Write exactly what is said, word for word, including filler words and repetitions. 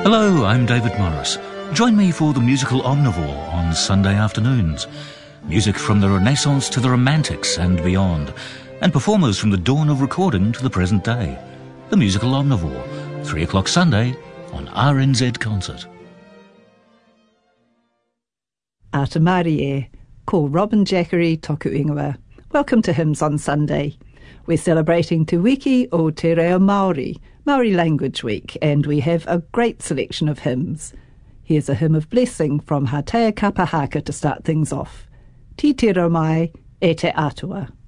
Hello, I'm David Morris. Join me for the musical Omnivore on Sunday afternoons. Music from the Renaissance to the Romantics and beyond, and performers from the dawn of recording to the present day. The musical Omnivore, three o'clock Sunday on R N Z Concert. Ata Marie, ko Robin Jackery toku ingoa. Welcome to Hymns on Sunday. We're celebrating Te Wiki o Te Reo Māori, Māori Language Week, and we have a great selection of hymns. Here's a hymn of blessing from Hatea Kapahaka to start things off. Ti te rau mai e te atua.